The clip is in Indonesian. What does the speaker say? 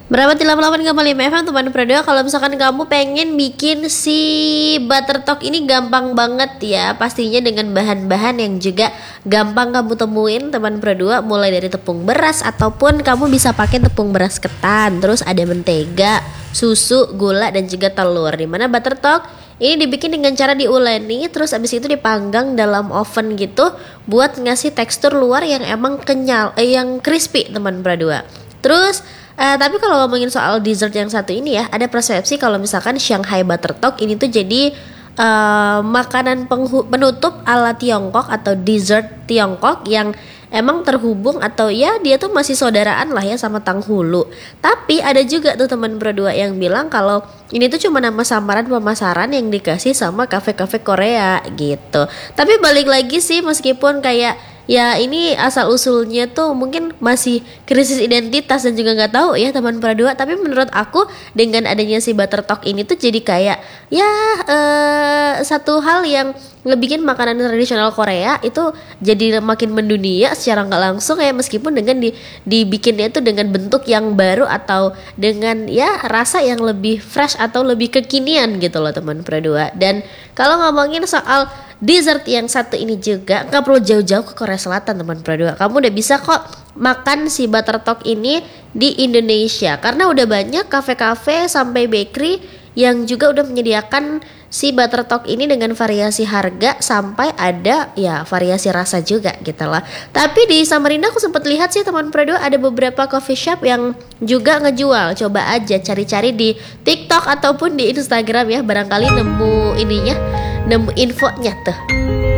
Berapa 88,5 FM teman Prodo. Kalau misalkan kamu pengen bikin si Buttertalk ini gampang banget ya. Pastinya dengan bahan-bahan yang juga gampang kamu temuin teman Prodo. Mulai dari tepung beras ataupun kamu bisa pakai tepung beras ketan. Terus ada mentega, susu, gula dan juga telur. Dimana Buttertalk ini dibikin dengan cara diuleni, terus abis itu dipanggang dalam oven gitu buat ngasih tekstur luar yang emang kenyal, yang crispy teman Pradua. Terus tapi kalau ngomongin soal dessert yang satu ini ya, ada persepsi kalau misalkan Shanghai Buttertalk ini tuh jadi makanan penutup ala Tiongkok atau dessert Tiongkok yang emang terhubung atau ya dia tuh masih saudaraan lah ya sama Tanghulu. Tapi ada juga tuh teman berdua yang bilang kalau ini tuh cuma nama samaran pemasaran yang dikasih sama kafe-kafe Korea gitu. Tapi balik lagi sih, meskipun kayak ya ini asal usulnya tuh mungkin masih krisis identitas dan juga nggak tahu ya teman Pradua. Tapi menurut aku dengan adanya si Buttertalk ini tuh jadi kayak ya satu hal yang ngebikin makanan tradisional Korea itu jadi makin mendunia secara nggak langsung ya, meskipun dengan dibikinnya itu dengan bentuk yang baru atau dengan ya rasa yang lebih fresh atau lebih kekinian gitu loh teman Pradua. Dan kalau ngomongin soal dessert yang satu ini juga nggak perlu jauh-jauh ke Korea Selatan teman Pradua. Kamu udah bisa kok makan si Buttertalk ini di Indonesia karena udah banyak kafe-kafe sampai bakery yang juga udah menyediakan si Buttertalk ini dengan variasi harga sampai ada ya variasi rasa juga gitu lah. Tapi di Samarinda aku sempat lihat sih teman Pradua ada beberapa coffee shop yang juga ngejual. Coba aja cari-cari di TikTok ataupun di Instagram ya, barangkali nemu ininya, nemu infonya tuh.